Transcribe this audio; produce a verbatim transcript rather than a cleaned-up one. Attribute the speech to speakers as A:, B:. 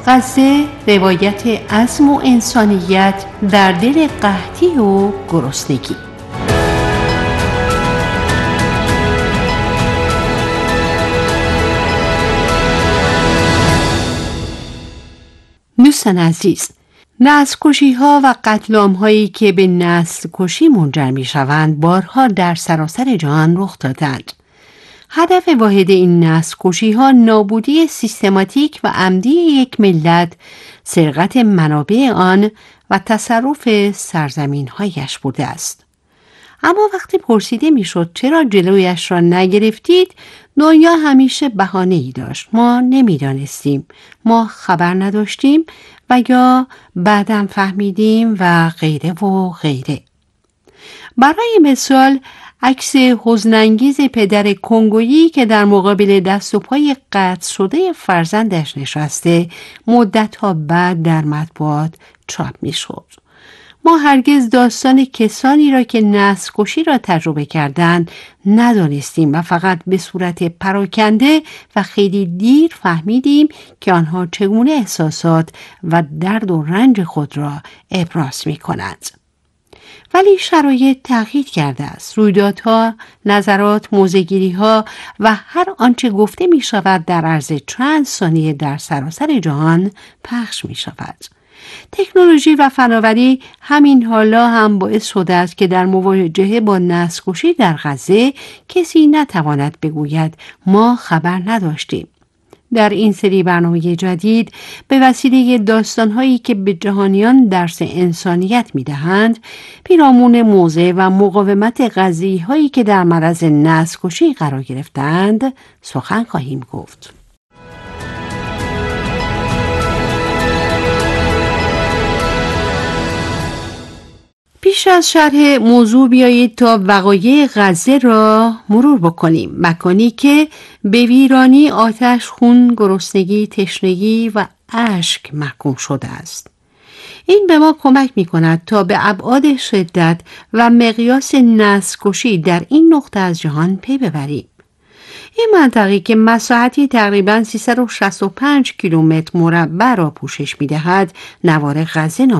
A: غزه روایت عزم و انسانیت در دل قحطی و گرسنگی. دوستان عزیز، نسل ها و قتل عام هایی که به نسل کشی منجر می شوند بارها در سراسر جهان رخ دادند. هدف واحد این نسل کشی ها نابودی سیستماتیک و عمدی یک ملت، سرقت منابع آن و تصرف سرزمین هایش بوده است. اما وقتی پرسیده می شد چرا جلویش را نگرفتید، دنیا همیشه بهانه‌ای داشت. ما نمیدانستیم، ما خبر نداشتیم و یا بعداً فهمیدیم و غیره و غیره. برای مثال عکس حزن‌انگیز پدر کنگویی که در مقابل دست و پای قطع شده فرزندش نشسته مدت‌ها بعد در مطبوعات چاپ می‌شد. ما هرگز داستان کسانی را که نسل کشی را تجربه کردند ندانستیم و فقط به صورت پراکنده و خیلی دیر فهمیدیم که آنها چگونه احساسات و درد و رنج خود را ابراز می‌کنند. ولی شرایط تغییر کرده است. رویدادها، نظرات، موضع‌گیری‌ها و هر آنچه گفته می شود در عرض چند ثانیه در سراسر جهان پخش می شود. تکنولوژی و فناوری همین حالا هم باعث شده است که در مواجهه با نسل کشی در غزه کسی نتواند بگوید ما خبر نداشتیم. در این سری برنامه جدید به وسیله داستان‌هایی که به جهانیان درس انسانیت می‌دهند، پیرامون موضع و مقاومت غزه‌ای‌هایی که در معرض نسل کشی قرار گرفتند سخن خواهیم گفت. پیش از شرح موضوع بیایید تا وقایع غزه را مرور بکنیم. مکانی که به ویرانی، آتش، خون، گرسنگی، تشنگی و اشک محکوم شده است. این به ما کمک می کند تا به ابعاد شدت و مقیاس نسل کشی در این نقطه از جهان پی ببریم. این منطقه که مساحتی تقریباً سیصد و شصت و پنج کیلومتر مربع را پوشش می دهد، نوار غزه نام